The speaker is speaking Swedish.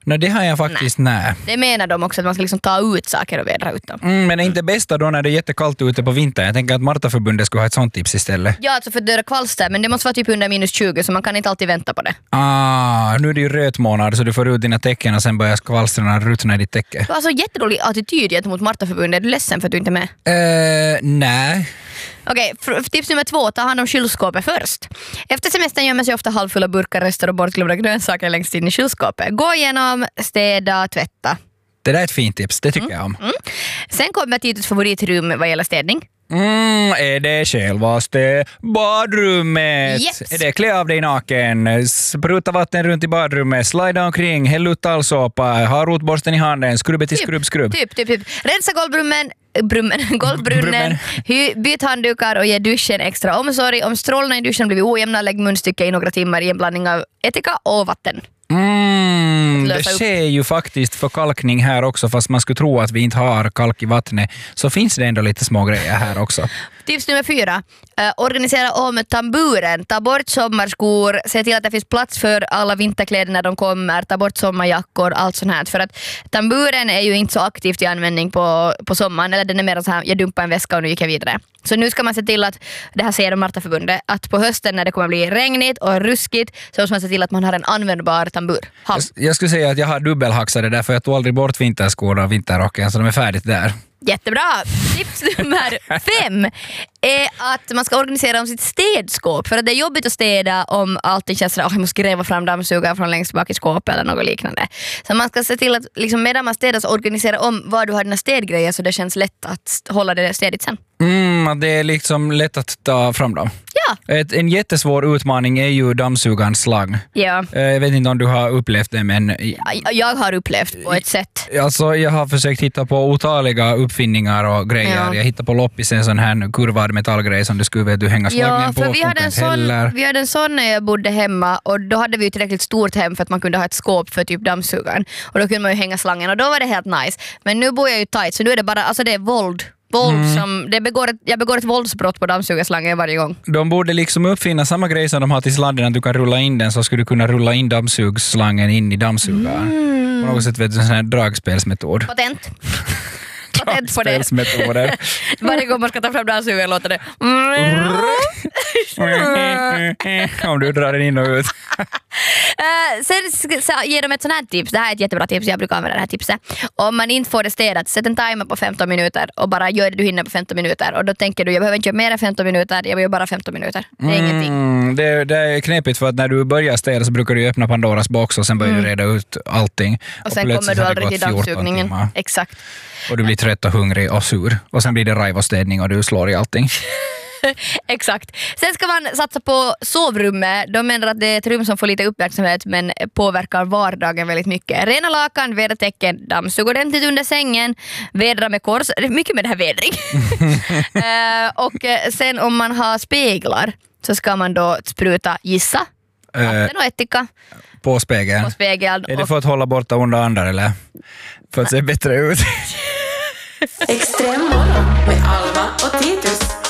Nej, det har jag faktiskt nej. Det menar de också, att man ska liksom ta ut saker och vädra ut dem. Men det är inte bästa då när det är jättekallt ute på vintern. Jag tänker att Martaförbundet skulle ha ett sånt tips istället. Ja, alltså för att döda kvalster, men det måste vara typ under -20 så man kan inte alltid vänta på det. Nu är det ju rötmånad så du får ut dina tecken och sen börjar kvalsterna ruttna i ditt täcke. Du har alltså jättedålig attityd gentemot Martaförbundet. Är du ledsen för att du inte är med? Nej. Okej, tips nummer 2. Ta hand om kylskåpet först. Efter semestern gömmer sig ofta halvfulla burkar, rester och bortglömda grönsaker längst in i kylskåpet. Gå igenom, städa, tvätta. Det där är ett fint tips, det tycker jag om. Sen kommer Titus favoritrum vad gäller städning. Är det självaste badrummet? Yes. Är det klä av dig naken, spruta vatten runt i badrummet, slida omkring, häll ut tallsåpa, ha rotborsten i handen, skrubbe till skrubb. Typ. Rensa golvbrunnen, byt handdukar och ge duschen extra omsorg. Om strålarna i duschen blivit ojämna, lägg munstycke i några timmar i en blandning av ättika och vatten. Det sker ju faktiskt förkalkning här också, fast man skulle tro att vi inte har kalk i vattnet, så finns det ändå lite små grejer här också. Tips nummer 4. Organisera om tamburen. Ta bort sommarskor. Se till att det finns plats för alla vinterkläder när de kommer. Ta bort sommarjackor, allt sånt här. För att tamburen är ju inte så aktivt i användning på sommaren. Eller den är mer så här, jag dumpar en väska och nu gick jag vidare. Så nu ska man se till att, det här säger Martaförbundet, att på hösten när det kommer bli regnigt och ruskigt så måste man se till att man har en användbar tambur. Jag skulle säga att jag har dubbelhaxade där, för jag tog aldrig bort vinterskorna och vinterrocken, så de är färdigt där. Jättebra! Tips nummer 5 är att man ska organisera om sitt städskåp. För att det är jobbigt att städa om allting känns sådär, jag måste gräva fram dammsugaren från längst bak i skåpet eller något liknande. Så man ska se till att liksom, medan man städar så organisera om var du har dina städgrejer så det känns lätt att hålla det städigt sen. Det är liksom lätt att ta fram dem. Ja. En jättesvår utmaning är ju dammsugarens slang. Ja. Jag vet inte om du har upplevt det, men jag har upplevt på ett sätt. Alltså, jag har försökt hitta på otaliga uppfinningar och grejer. Ja. Jag hittade på loppis en sån här kurvad metallgrej som du skulle hänga slagningen på. Ja, för vi hade en sån när jag bodde hemma och då hade vi ju tillräckligt stort hem för att man kunde ha ett skåp för typ dammsugaren. Och då kunde man ju hänga slangen och då var det helt nice. Men nu bor jag ju tight så nu är det bara, alltså det är våld som, jag begår ett våldsbrott på dammsugarslangen varje gång. De borde liksom uppfinna samma grej som de har till sladden, att du kan rulla in den, så skulle du kunna rulla in dammsugsslangen in i dammsugaren. På något sätt, vet du, en sån här dragspelsmetod. Patent på det. Varje gång man ska ta fram dammsugaren låter det om du drar den in och ut. Sen ger de ett sånt här tips. Det här är ett jättebra tips, jag brukar använda det här tipset. Om man inte får det städat, sätt en timer på 15 minuter och bara gör det du hinner på 15 minuter. Och då tänker du, jag behöver inte göra mer än 15 minuter, jag vill bara 15 minuter. Det är ingenting. Det är knepigt, för att när du börjar städa så brukar du öppna Pandoras box och sen börjar du reda ut allting. Och sen kommer du aldrig till dammsugningen. Exakt. Och du blir trött och hungrig och sur. Och sen blir det rajvåstädning och du slår i allting. Exakt. Sen ska man satsa på sovrummet. De menar att det är ett rum som får lite uppmärksamhet men påverkar vardagen väldigt mycket. Rena lakan, vädra täcken, dammsug ordentligt under sängen, vädra med kors. Det är mycket med det här vädring. Och sen om man har speglar så ska man då spruta vatten och ättika på spegeln. Är det för att hålla borta onda andar eller för att se bättre ut? Extrem morgon med Alma och Titus.